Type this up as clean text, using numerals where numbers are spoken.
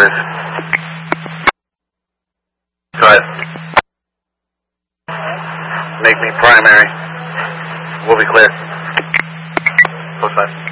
orders. Go ahead. Make me primary. We'll be clear. Close 5.